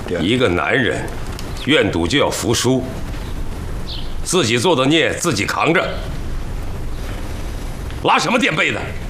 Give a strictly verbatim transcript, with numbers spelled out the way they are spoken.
一个男人，愿赌就要服输，自己做的孽自己扛着，拉什么垫背的？